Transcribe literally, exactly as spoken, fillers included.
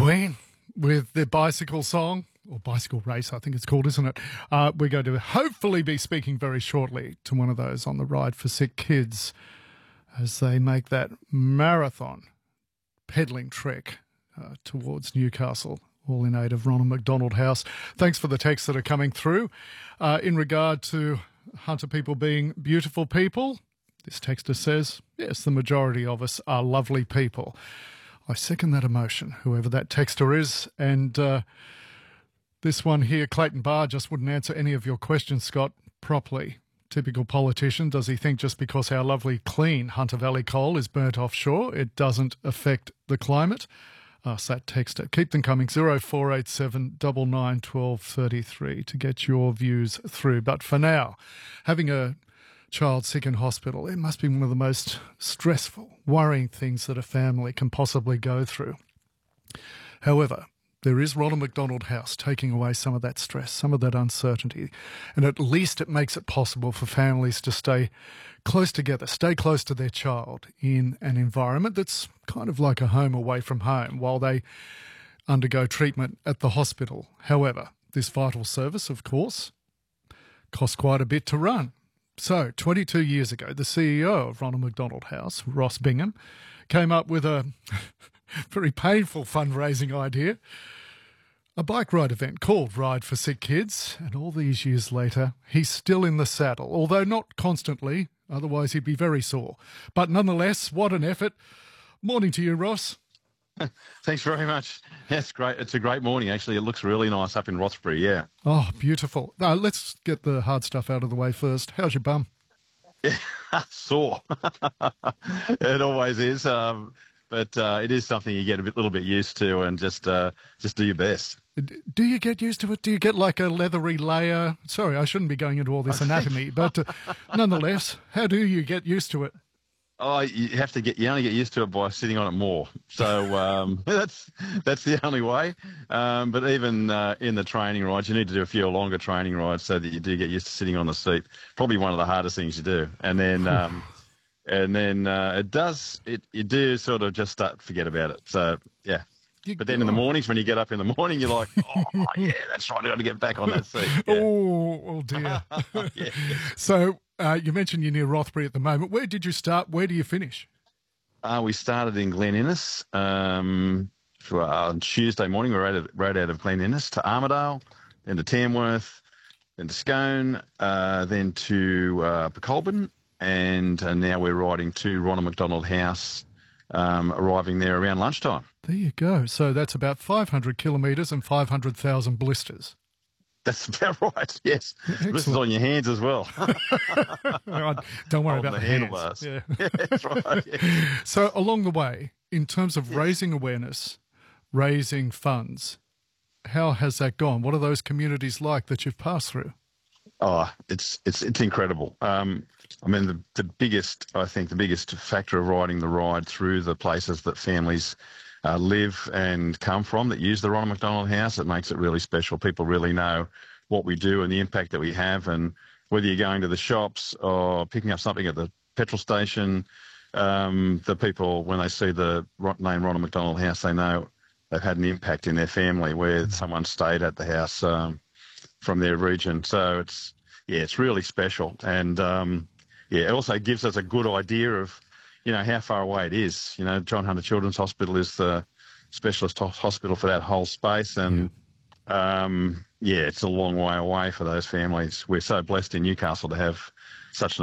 Queen with their bicycle song, or bicycle race, I think it's called, isn't it? Uh, we're going to hopefully be speaking very shortly to one of those on the Ride for Sick Kids as they make that marathon pedalling trek uh, towards Newcastle, all in aid of Ronald McDonald House. Thanks for the texts that are coming through. Uh, in regard to Hunter people being beautiful people, this texter says, yes, the majority of us are lovely people. I second that emotion, whoever that texter is. And uh, this one here, Clayton Barr, just wouldn't answer any of your questions, Scott, properly. Typical politician. Does he think just because our lovely, clean Hunter Valley coal is burnt offshore, it doesn't affect the climate? Ask that texter. Keep them coming. zero four eight seven nine nine one two three three to get your views through. But for now, having a child sick in hospital, it must be one of the most stressful, worrying things that a family can possibly go through. However, there is Ronald McDonald House taking away some of that stress, some of that uncertainty, and at least it makes it possible for families to stay close together, stay close to their child in an environment that's kind of like a home away from home while they undergo treatment at the hospital. However, this vital service, of course, costs quite a bit to run. So, twenty-two years ago, the C E O of Ronald McDonald House, Ross Bingham, came up with a very painful fundraising idea, a bike ride event called Ride for Sick Kids, and all these years later, he's still in the saddle, although not constantly, otherwise he'd be very sore. But nonetheless, what an effort. Morning to you, Ross. Thanks very much. That's great. It's a great morning, actually. It looks really nice up in Rothbury, yeah. Oh, beautiful. Uh, let's get the hard stuff out of the way first. How's your bum? Yeah, sore. It always is. Um, but uh, it is something you get a bit, little bit used to, and just uh, just do your best. Do you get used to it? Do you get like a leathery layer? Sorry, I shouldn't be going into all this anatomy, but uh, nonetheless, how do you get used to it? Oh, you have to get, you only get used to it by sitting on it more. So um, that's that's the only way. Um, but even uh, in the training rides, you need to do a few longer training rides so that you do get used to sitting on the seat. Probably one of the hardest things you do. And then um, and then uh, it does, it you do sort of just start to forget about it. So, yeah. But then in the mornings, when you get up in the morning, you're like, oh, yeah, that's right, I've got to get back on that seat. Yeah. oh, oh, dear. Yeah. So uh, you mentioned you're near Rothbury at the moment. Where did you start? Where do you finish? Uh, we started in Glen Innes. Um, for, uh, on Tuesday morning, we rode, rode out of Glen Innes to Armidale, then to Tamworth, then to Scone, uh, then to uh, Pecolbin, and uh, now we're riding to Ronald McDonald House, um, arriving there around lunchtime. There you go. So that's about five hundred kilometres and five hundred thousand blisters. That's about right, yes. Excellent. Blisters on your hands as well. Don't worry on about the, the handlebars. Yeah. Yeah, that's right. Yeah. So along the way, in terms of yes. raising awareness, raising funds, how has that gone? What are those communities like that you've passed through? Oh, it's it's it's incredible. Um, I mean, the, the biggest, I think, the biggest factor of riding the ride through the places that families uh, live and come from that use the Ronald McDonald House, it makes it really special. People really know what we do and the impact that we have, and whether you're going to the shops or picking up something at the petrol station, um, the people, when they see the name Ronald McDonald House, they know they've had an impact in their family where someone stayed at the house um, from their region. So it's, yeah, it's really special. And, um, yeah, it also gives us a good idea of, you know, how far away it is. You know, John Hunter Children's Hospital is the specialist hospital for that whole space. And, um, yeah, it's a long way away for those families. We're so blessed in Newcastle to have such an